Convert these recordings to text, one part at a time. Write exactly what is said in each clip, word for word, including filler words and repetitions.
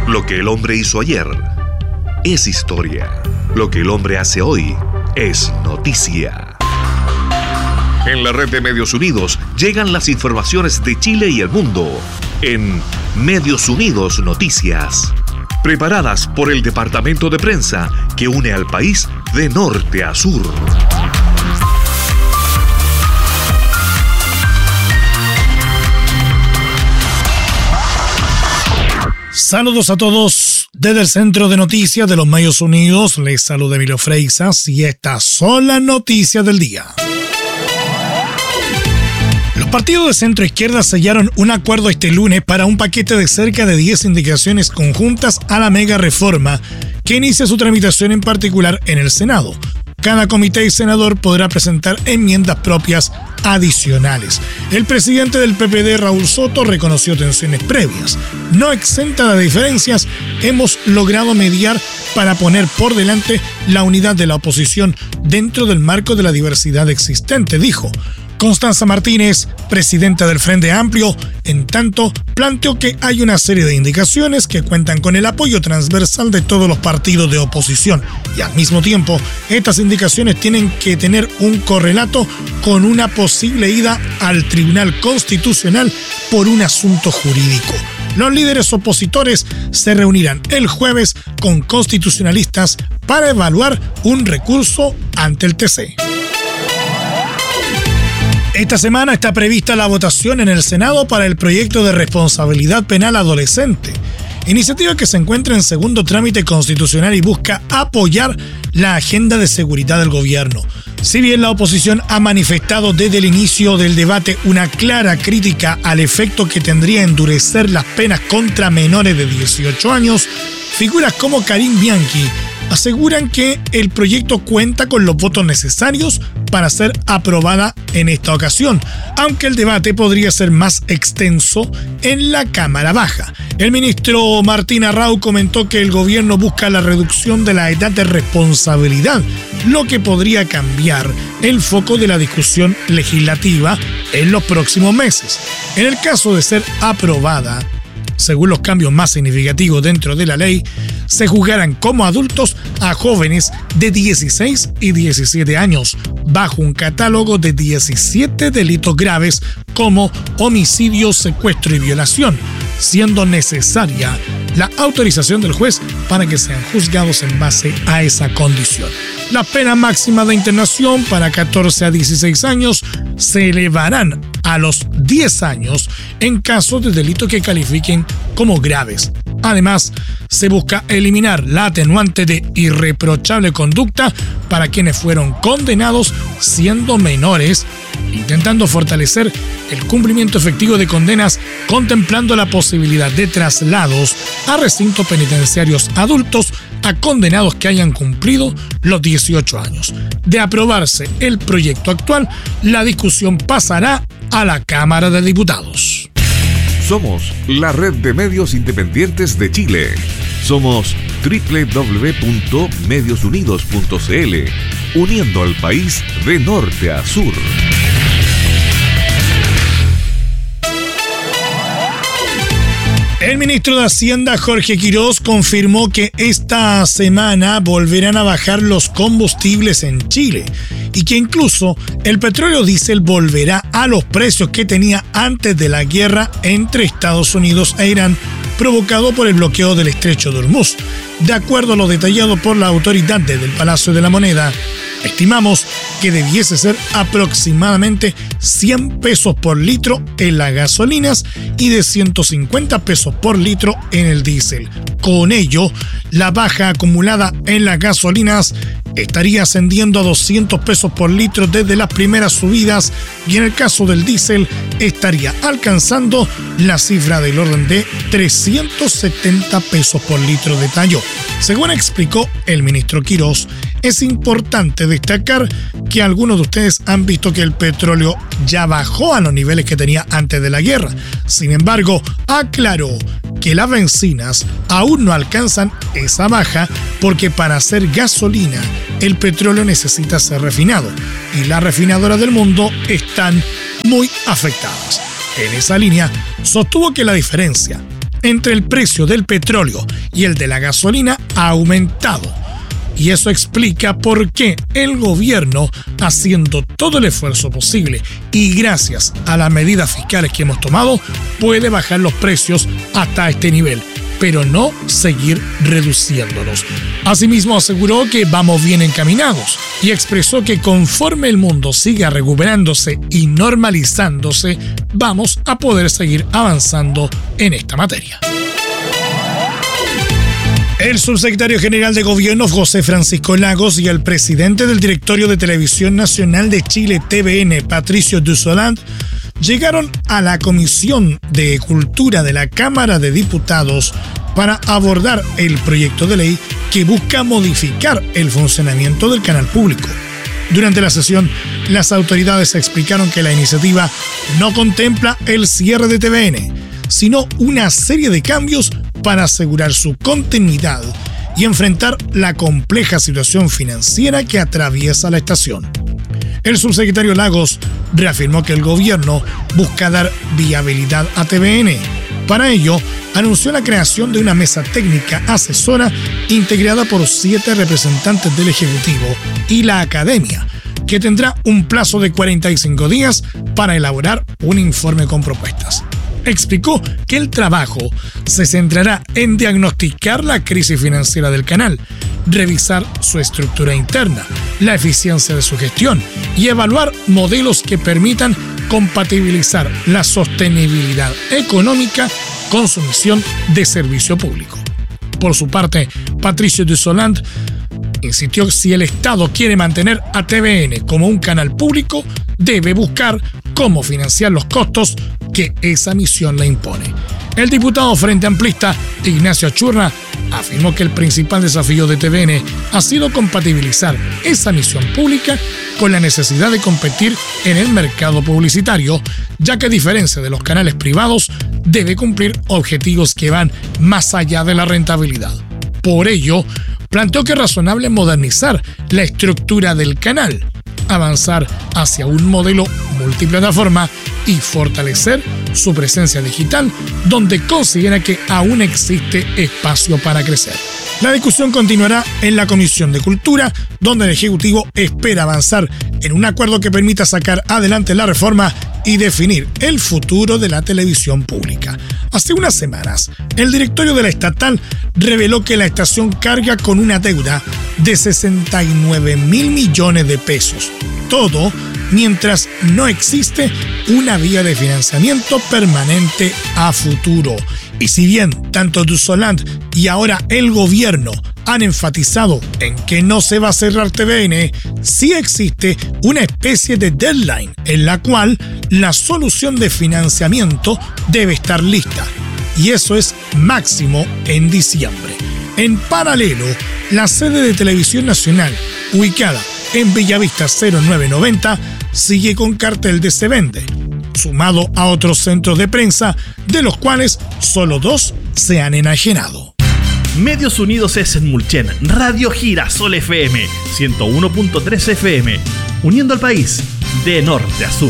Lo que el hombre hizo ayer es historia. Lo que el hombre hace hoy es noticia. En la red de Medios Unidos llegan las informaciones de Chile y el mundo en Medios Unidos Noticias, preparadas por el departamento de prensa que une al país de norte a sur. Saludos a todos desde el Centro de Noticias de los Medios Unidos. Les saluda Emilio Freixas y estas son las noticias del día. Los partidos de centro izquierda sellaron un acuerdo este lunes para un paquete de cerca de diez indicaciones conjuntas a la mega reforma que inicia su tramitación en particular en el Senado. Cada comité y senador podrá presentar enmiendas propias adicionales. El presidente del P P D, Raúl Soto, reconoció tensiones previas. No exenta de diferencias, hemos logrado mediar para poner por delante la unidad de la oposición dentro del marco de la diversidad existente, dijo. Constanza Martínez, presidenta del Frente Amplio, en tanto, planteó que hay una serie de indicaciones que cuentan con el apoyo transversal de todos los partidos de oposición y al mismo tiempo, estas indicaciones tienen que tener un correlato con una posible ida al Tribunal Constitucional por un asunto jurídico. Los líderes opositores se reunirán el jueves con constitucionalistas para evaluar un recurso ante el T C. Esta semana está prevista la votación en el Senado para el proyecto de responsabilidad penal adolescente, iniciativa que se encuentra en segundo trámite constitucional y busca apoyar la agenda de seguridad del gobierno. Si bien la oposición ha manifestado desde el inicio del debate una clara crítica al efecto que tendría endurecer las penas contra menores de dieciocho años, figuras como Karim Bianchi aseguran que el proyecto cuenta con los votos necesarios para ser aprobada en esta ocasión, aunque el debate podría ser más extenso en la Cámara Baja. El ministro Martín Arrau comentó que el gobierno busca la reducción de la edad de responsabilidad, lo que podría cambiar el foco de la discusión legislativa en los próximos meses. En el caso de ser aprobada, según los cambios más significativos dentro de la ley, se juzgarán como adultos a jóvenes de dieciséis y diecisiete años, bajo un catálogo de diecisiete delitos graves como homicidio, secuestro y violación, siendo necesaria la autorización del juez para que sean juzgados en base a esa condición. La pena máxima de internación para catorce a dieciséis años se elevarán a los diez años en caso de delitos que califiquen como graves. Además, se busca eliminar la atenuante de irreprochable conducta para quienes fueron condenados siendo menores, intentando fortalecer el cumplimiento efectivo de condenas, contemplando la posibilidad de traslados a recintos penitenciarios adultos a condenados que hayan cumplido los dieciocho años. De aprobarse el proyecto actual, la discusión pasará a la Cámara de Diputados. Somos la red de medios independientes de Chile. Somos doble u doble u doble u punto medios unidos punto c l, uniendo al país de norte a sur. El ministro de Hacienda, Jorge Quirós, confirmó que esta semana volverán a bajar los combustibles en Chile y que incluso el petróleo diésel volverá a los precios que tenía antes de la guerra entre Estados Unidos e Irán, provocado por el bloqueo del Estrecho de Hormuz. De acuerdo a lo detallado por la autoridad desde el Palacio de la Moneda, estimamos que debiese ser aproximadamente cien pesos por litro en las gasolinas y de ciento cincuenta pesos por litro en el diésel. Con ello, la baja acumulada en las gasolinas estaría ascendiendo a doscientos pesos por litro desde las primeras subidas y en el caso del diésel estaría alcanzando la cifra del orden de trescientos setenta pesos por litro, detalló. Según explicó el ministro Quirós, es importante destacar que algunos de ustedes han visto que el petróleo ya bajó a los niveles que tenía antes de la guerra. Sin embargo, aclaró que las bencinas aún no alcanzan esa baja porque para hacer gasolina el petróleo necesita ser refinado y las refinadoras del mundo están muy afectadas. En esa línea, sostuvo que la diferencia entre el precio del petróleo y el de la gasolina ha aumentado. Y eso explica por qué el gobierno, haciendo todo el esfuerzo posible y gracias a las medidas fiscales que hemos tomado, puede bajar los precios hasta este nivel, pero no seguir reduciéndolos. Asimismo, aseguró que vamos bien encaminados y expresó que conforme el mundo siga recuperándose y normalizándose, vamos a poder seguir avanzando en esta materia. El subsecretario general de Gobierno, José Francisco Lagos, y el presidente del Directorio de Televisión Nacional de Chile, T V N, Patricio Dussolant, llegaron a la Comisión de Cultura de la Cámara de Diputados para abordar el proyecto de ley que busca modificar el funcionamiento del canal público. Durante la sesión, las autoridades explicaron que la iniciativa no contempla el cierre de T V N, sino una serie de cambios para asegurar su continuidad y enfrentar la compleja situación financiera que atraviesa la estación. El subsecretario Lagos reafirmó que el gobierno busca dar viabilidad a T V N. Para ello, anunció la creación de una mesa técnica asesora integrada por siete representantes del Ejecutivo y la Academia, que tendrá un plazo de cuarenta y cinco días para elaborar un informe con propuestas. Explicó que el trabajo se centrará en diagnosticar la crisis financiera del canal, revisar su estructura interna, la eficiencia de su gestión y evaluar modelos que permitan compatibilizar la sostenibilidad económica con su misión de servicio público. Por su parte, Patricio Dussolant insistió que si el Estado quiere mantener a T V N como un canal público, debe buscar cómo financiar los costos que esa misión le impone. El diputado Frente Amplista, Ignacio Achurra, afirmó que el principal desafío de T V N ha sido compatibilizar esa misión pública con la necesidad de competir en el mercado publicitario, ya que a diferencia de los canales privados, debe cumplir objetivos que van más allá de la rentabilidad. Por ello, planteó que es razonable modernizar la estructura del canal, avanzar hacia un modelo multiplataforma y fortalecer su presencia digital, donde considera que aún existe espacio para crecer. La discusión continuará en la Comisión de Cultura, donde el Ejecutivo espera avanzar en un acuerdo que permita sacar adelante la reforma y definir el futuro de la televisión pública. Hace unas semanas, el directorio de la estatal reveló que la estación carga con una deuda de sesenta y nueve mil millones de pesos. Todo mientras no existe una vía de financiamiento permanente a futuro. Y si bien tanto Dussolant y ahora el gobierno han enfatizado en que no se va a cerrar T V N, sí existe una especie de deadline en la cual la solución de financiamiento debe estar lista. Y eso es máximo en diciembre. En paralelo, la sede de Televisión Nacional, ubicada en Bellavista cero nueve noventa, sigue con cartel de se vende, sumado a otros centros de prensa, de los cuales solo dos se han enajenado. Medios Unidos es en Mulchen, Radio Girasol F M, ciento uno punto tres F M, uniendo al país de norte a sur.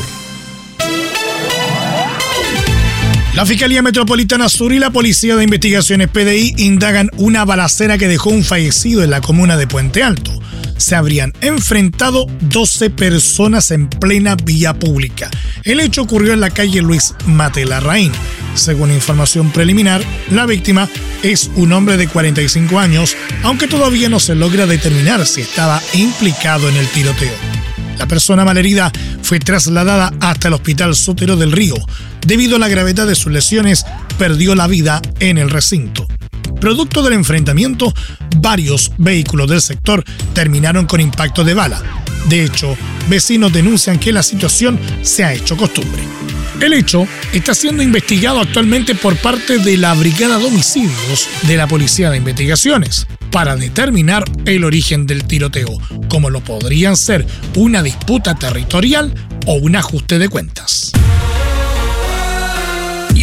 La Fiscalía Metropolitana Sur y la Policía de Investigaciones P D I indagan una balacera que dejó un fallecido en la comuna de Puente Alto. Se habrían enfrentado doce personas en plena vía pública. El hecho ocurrió en la calle Luis Mate Larraín. Según información preliminar, la víctima es un hombre de cuarenta y cinco años, aunque todavía no se logra determinar si estaba implicado en el tiroteo. La persona malherida fue trasladada hasta el Hospital Sotero del Río. Debido a la gravedad de sus lesiones, perdió la vida en el recinto. Producto del enfrentamiento, varios vehículos del sector terminaron con impacto de bala. De hecho, vecinos denuncian que la situación se ha hecho costumbre. El hecho está siendo investigado actualmente por parte de la Brigada de Homicidios de la Policía de Investigaciones para determinar el origen del tiroteo, como lo podrían ser una disputa territorial o un ajuste de cuentas.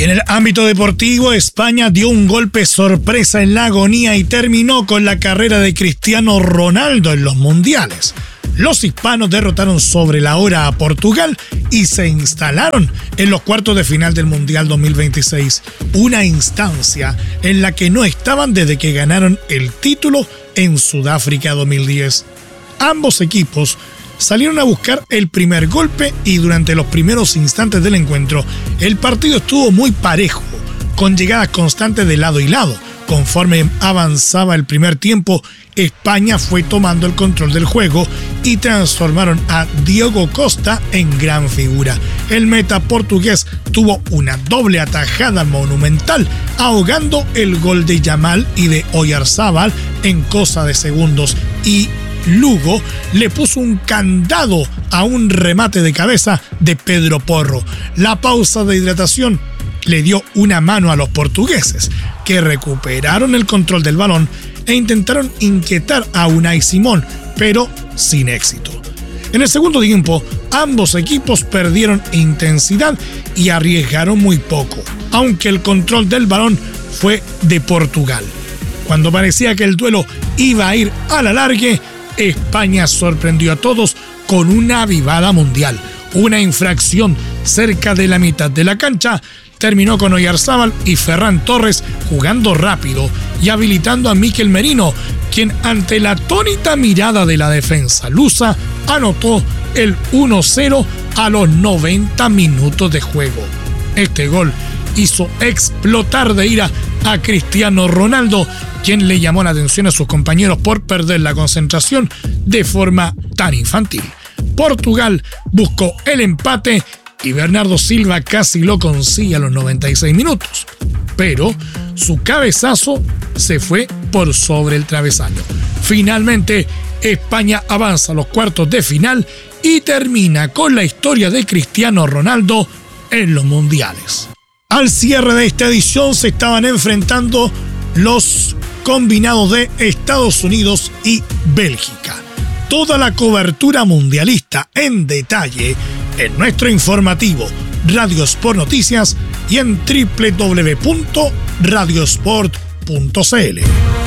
Y en el ámbito deportivo, España dio un golpe sorpresa en la agonía y terminó con la carrera de Cristiano Ronaldo en los mundiales. Los hispanos derrotaron sobre la hora a Portugal y se instalaron en los cuartos de final del Mundial dos mil veintiséis, una instancia en la que no estaban desde que ganaron el título en Sudáfrica dos mil diez. Ambos equipos salieron a buscar el primer golpe y durante los primeros instantes del encuentro el partido estuvo muy parejo, con llegadas constantes de lado y lado. Conforme avanzaba el primer tiempo, España fue tomando el control del juego y transformaron a Diogo Costa en gran figura. El meta portugués tuvo una doble atajada monumental, ahogando el gol de Yamal y de Oyarzábal en cosa de segundos, y Lugo le puso un candado a un remate de cabeza de Pedro Porro. La pausa de hidratación le dio una mano a los portugueses, que recuperaron el control del balón e intentaron inquietar a Unai Simón, pero sin éxito. En el segundo tiempo, ambos equipos perdieron intensidad y arriesgaron muy poco, aunque el control del balón fue de Portugal. Cuando parecía que el duelo iba a ir a la largue, España sorprendió a todos con una avivada mundial. Una infracción cerca de la mitad de la cancha terminó con Oyarzábal y Ferran Torres jugando rápido y habilitando a Mikel Merino, quien ante la atónita mirada de la defensa lusa anotó el uno cero a los noventa minutos de juego. Este gol hizo explotar de ira a Cristiano Ronaldo, quien le llamó la atención a sus compañeros por perder la concentración de forma tan infantil. Portugal buscó el empate y Bernardo Silva casi lo consigue a los noventa y seis minutos, pero su cabezazo se fue por sobre el travesaño. Finalmente, España avanza a los cuartos de final y termina con la historia de Cristiano Ronaldo en los mundiales. Al cierre de esta edición se estaban enfrentando los combinados de Estados Unidos y Bélgica. Toda la cobertura mundialista en detalle en nuestro informativo Radio Sport Noticias y en doble u doble u doble u punto radiosport punto c l.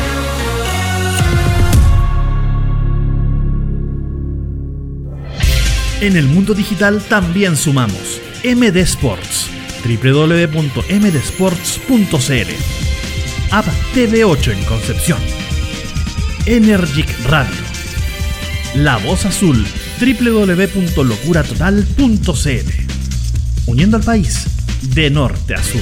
En el mundo digital también sumamos M D Sports, doble u doble u doble u punto m d sports punto c l, App T V ocho en Concepción, Energic Radio, La Voz Azul, doble u doble u doble u punto locura total punto c l, uniendo al país de norte a sur.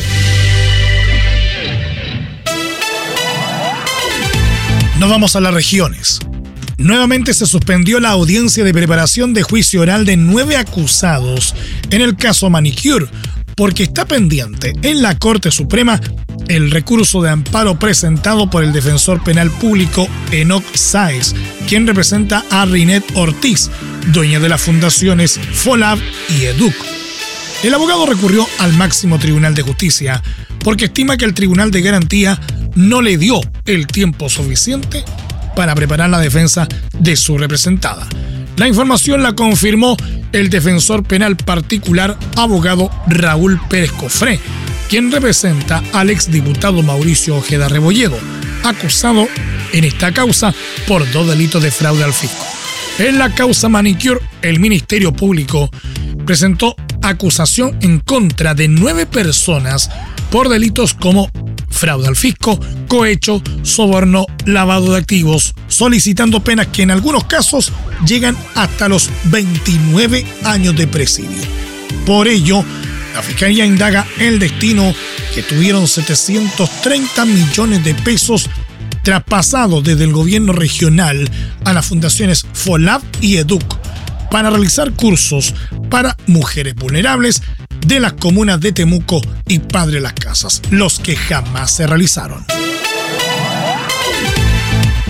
Nos vamos a las regiones. Nuevamente se suspendió la audiencia de preparación de juicio oral de nueve acusados en el caso Manicure, porque está pendiente en la Corte Suprema el recurso de amparo presentado por el defensor penal público Enoc Sáez, quien representa a Rinet Ortiz, dueña de las fundaciones FOLAV y EDUC. El abogado recurrió al máximo Tribunal de Justicia porque estima que el Tribunal de Garantía no le dio el tiempo suficiente para preparar la defensa de su representada. La información la confirmó el defensor penal particular abogado Raúl Pérez Cofré, quien representa al exdiputado Mauricio Ojeda Rebolledo, acusado en esta causa por dos delitos de fraude al fisco. En la causa Manicure, el Ministerio Público presentó acusación en contra de nueve personas por delitos como fraude al fisco, cohecho, soborno, lavado de activos, solicitando penas que en algunos casos llegan hasta los veintinueve años de presidio. Por ello, la Fiscalía indaga el destino que tuvieron setecientos treinta millones de pesos traspasados desde el gobierno regional a las fundaciones FOLAV y EDUC para realizar cursos para mujeres vulnerables de las comunas de Temuco y Padre Las Casas, los que jamás se realizaron.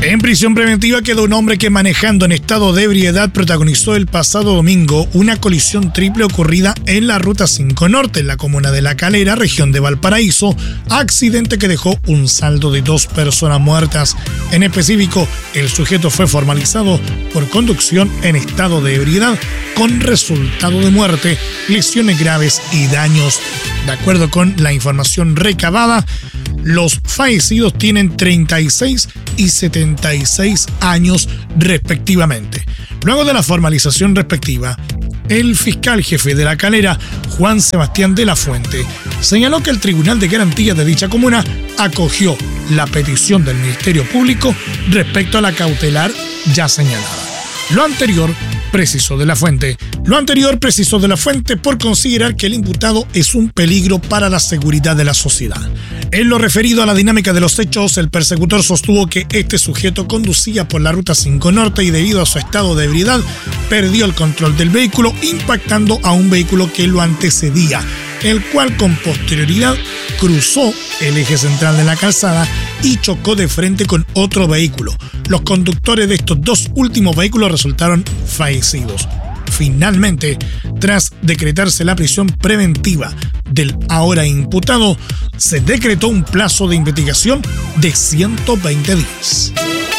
En prisión preventiva quedó un hombre que, manejando en estado de ebriedad, protagonizó el pasado domingo una colisión triple ocurrida en la Ruta cinco Norte, en la comuna de La Calera, región de Valparaíso, accidente que dejó un saldo de dos personas muertas. En específico, el sujeto fue formalizado por conducción en estado de ebriedad con resultado de muerte, lesiones graves y daños. De acuerdo con la información recabada, los fallecidos tienen treinta y seis y setenta y seis años respectivamente. Luego de la formalización respectiva, el fiscal jefe de La Calera, Juan Sebastián de la Fuente, señaló que el Tribunal de Garantía de dicha comuna acogió la petición del Ministerio Público respecto a la cautelar ya señalada. Lo anterior precisó de la Fuente. Lo anterior precisó de la Fuente por considerar que el imputado es un peligro para la seguridad de la sociedad. En lo referido a la dinámica de los hechos, el persecutor sostuvo que este sujeto conducía por la Ruta cinco Norte y, debido a su estado de ebriedad, perdió el control del vehículo, impactando a un vehículo que lo antecedía, el cual con posterioridad cruzó el eje central de la calzada y chocó de frente con otro vehículo. Los conductores de estos dos últimos vehículos resultaron fallecidos. Finalmente, tras decretarse la prisión preventiva del ahora imputado, se decretó un plazo de investigación de ciento veinte días.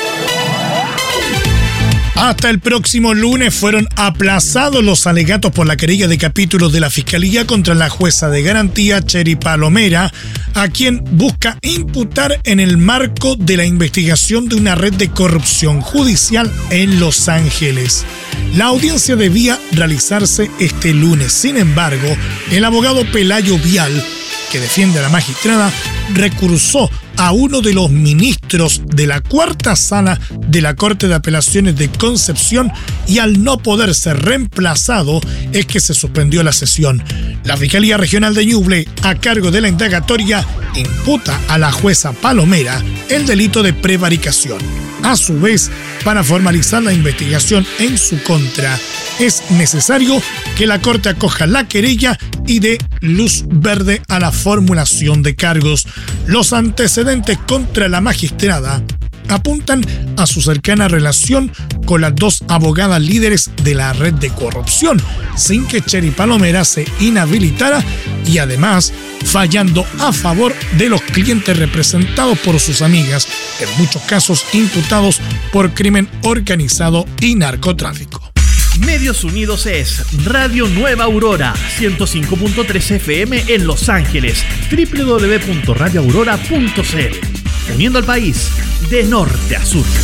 Hasta el próximo lunes fueron aplazados los alegatos por la querella de capítulo de la Fiscalía contra la jueza de garantía Cheri Palomera, a quien busca imputar en el marco de la investigación de una red de corrupción judicial en Los Ángeles. La audiencia debía realizarse este lunes. Sin embargo, el abogado Pelayo Vial, que defiende a la magistrada, recursó a uno de los ministros de la cuarta sala de la Corte de Apelaciones de Concepción, y al no poder ser reemplazado es que se suspendió la sesión. La Fiscalía Regional de Ñuble, a cargo de la indagatoria, imputa a la jueza Palomera el delito de prevaricación. A su vez, para formalizar la investigación en su contra, es necesario que la Corte acoja la querella y dé luz verde a la formulación de cargos. Los antecedentes contra la magistrada apuntan a su cercana relación con las dos abogadas líderes de la red de corrupción, sin que Cheri Palomera se inhabilitara, y además fallando a favor de los clientes representados por sus amigas, en muchos casos imputados por crimen organizado y narcotráfico. Medios Unidos es Radio Nueva Aurora, ciento cinco punto tres F M en Los Ángeles, doble u doble u doble u punto radio aurora punto c l, uniendo al país de norte a sur.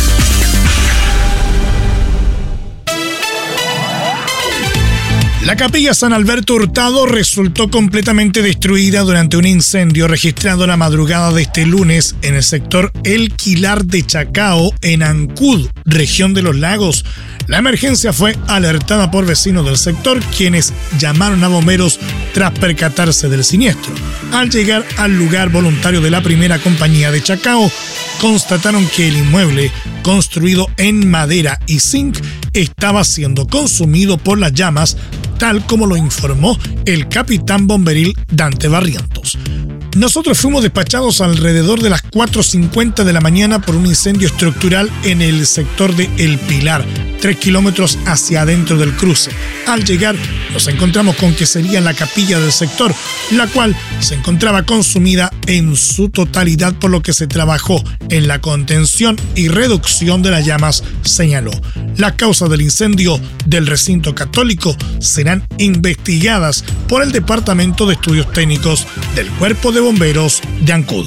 La capilla San Alberto Hurtado resultó completamente destruida durante un incendio registrado la madrugada de este lunes en el sector El Quilar de Chacao, en Ancud, región de los Lagos. La emergencia fue alertada por vecinos del sector, quienes llamaron a bomberos tras percatarse del siniestro. Al llegar al lugar, voluntarios de la primera compañía de Chacao constataron que el inmueble, construido en madera y zinc, estaba siendo consumido por las llamas, tal como lo informó el capitán bomberil Dante Barrientos. Nosotros fuimos despachados alrededor de las cuatro cincuenta de la mañana por un incendio estructural en el sector de El Pilar, tres kilómetros hacia adentro del cruce. Al llegar, nos encontramos con que sería la capilla del sector, la cual se encontraba consumida en su totalidad, por lo que se trabajó en la contención y reducción de las llamas, señaló. Las causas del incendio del recinto católico serán investigadas por el Departamento de Estudios Técnicos del Cuerpo de Bomberos de Ancud.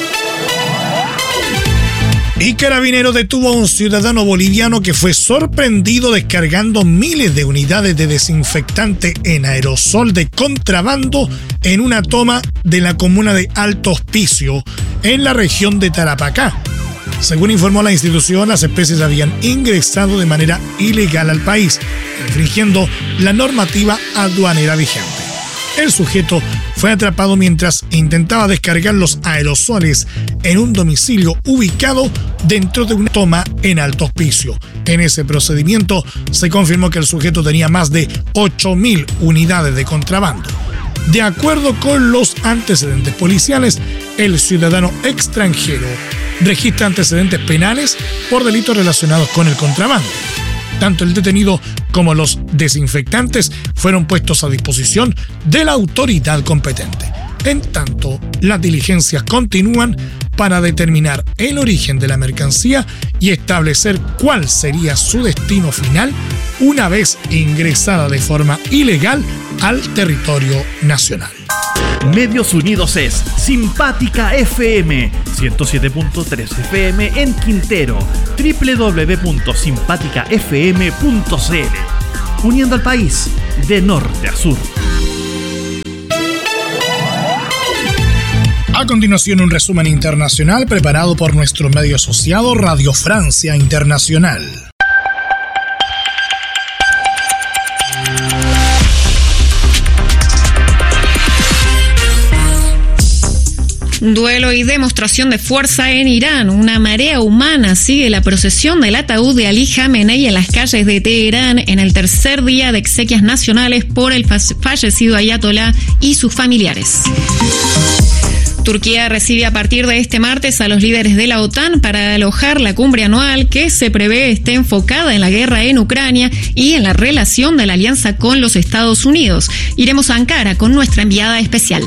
Y Carabineros detuvo a un ciudadano boliviano que fue sorprendido descargando miles de unidades de desinfectante en aerosol de contrabando en una toma de la comuna de Alto Hospicio, en la región de Tarapacá. Según informó la institución, las especies habían ingresado de manera ilegal al país, infringiendo la normativa aduanera vigente. El sujeto fue atrapado mientras intentaba descargar los aerosoles en un domicilio ubicado dentro de una toma en Alto Hospicio. En ese procedimiento se confirmó que el sujeto tenía más de ocho mil unidades de contrabando. De acuerdo con los antecedentes policiales, el ciudadano extranjero registra antecedentes penales por delitos relacionados con el contrabando. Tanto el detenido como los desinfectantes fueron puestos a disposición de la autoridad competente. En tanto, las diligencias continúan para determinar el origen de la mercancía y establecer cuál sería su destino final una vez ingresada de forma ilegal al territorio nacional. Medios Unidos es Simpática F M, ciento siete punto tres F M en Quintero, doble u doble u doble u punto simpática f m punto c l, uniendo al país de norte a sur. A continuación, un resumen internacional preparado por nuestro medio asociado Radio Francia Internacional. Duelo y demostración de fuerza en Irán. Una marea humana sigue la procesión del ataúd de Ali Jamenei en las calles de Teherán en el tercer día de exequias nacionales por el fallecido ayatolá y sus familiares. Turquía recibe a partir de este martes a los líderes de la OTAN para alojar la cumbre anual que se prevé esté enfocada en la guerra en Ucrania y en la relación de la alianza con los Estados Unidos. Iremos a Ankara con nuestra enviada especial.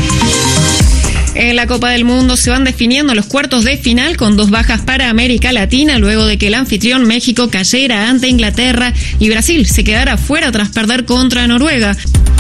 En la Copa del Mundo se van definiendo los cuartos de final con dos bajas para América Latina luego de que el anfitrión México cayera ante Inglaterra y Brasil se quedara fuera tras perder contra Noruega.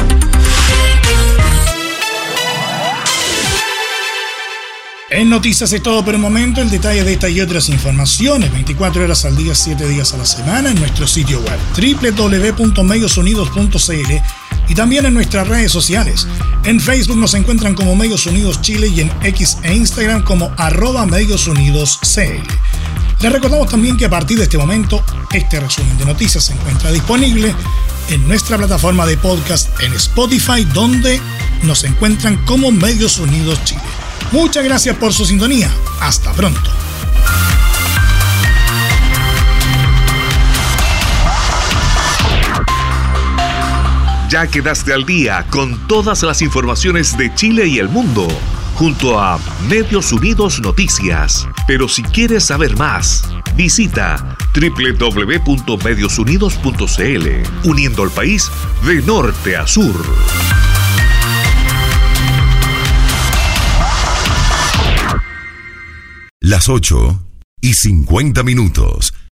En noticias es todo por el momento. El detalle de esta y otras informaciones veinticuatro horas al día, siete días a la semana en nuestro sitio web doble u doble u doble u punto medios unidos punto c l y también en nuestras redes sociales. En Facebook nos encuentran como Medios Unidos Chile y en X e Instagram como arroba Medios Unidos C L. Les recordamos también que a partir de este momento este resumen de noticias se encuentra disponible en nuestra plataforma de podcast en Spotify, donde nos encuentran como Medios Unidos Chile. Muchas gracias por su sintonía. Hasta pronto. Ya quedaste al día con todas las informaciones de Chile y el mundo, junto a Medios Unidos Noticias. Pero si quieres saber más, visita doble u doble u doble u punto medios unidos punto c l, uniendo al país de norte a sur. Las ocho y cincuenta minutos.